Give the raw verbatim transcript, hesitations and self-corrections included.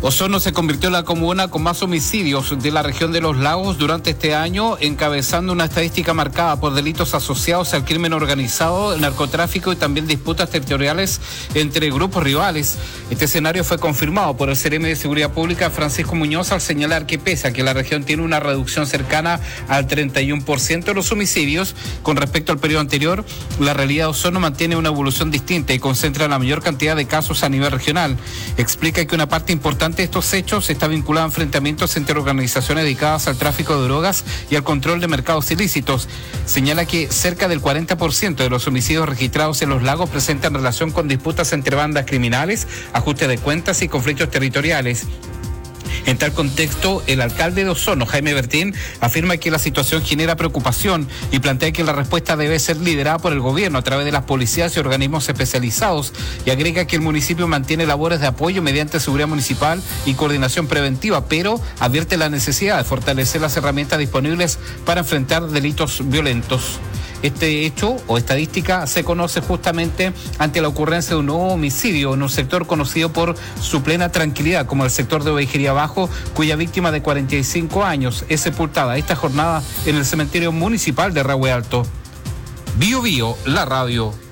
Osorno se convirtió en la comuna con más homicidios de la región de los lagos durante este año, encabezando una estadística marcada por delitos asociados al crimen organizado, el narcotráfico y también disputas territoriales entre grupos rivales. Este escenario fue confirmado por el C E R M de Seguridad Pública, Francisco Muñoz, al señalar que pese a que la región tiene una reducción cercana al treinta y uno por ciento de los homicidios con respecto al periodo anterior, la realidad de Osorno mantiene una evolución distinta y concentra la mayor cantidad de casos a nivel regional. Explica que una parte importante de estos hechos está vinculada a enfrentamientos entre organizaciones dedicadas al tráfico de drogas y al control de mercados ilícitos. Señala que cerca del cuarenta por ciento de los homicidios registrados en los lagos presentan relación con disputas entre bandas criminales, ajuste de cuentas y conflictos territoriales. En tal contexto, el alcalde de Osorno, Jaime Bertín, afirma que la situación genera preocupación y plantea que la respuesta debe ser liderada por el gobierno a través de las policías y organismos especializados, y agrega que el municipio mantiene labores de apoyo mediante seguridad municipal y coordinación preventiva, pero advierte la necesidad de fortalecer las herramientas disponibles para enfrentar delitos violentos. Este hecho o estadística se conoce justamente ante la ocurrencia de un nuevo homicidio en un sector conocido por su plena tranquilidad, como el sector de Ovejería Bajo, cuya víctima de cuarenta y cinco años es sepultada esta jornada en el cementerio municipal de Rahue Alto. Bio Bio, la radio.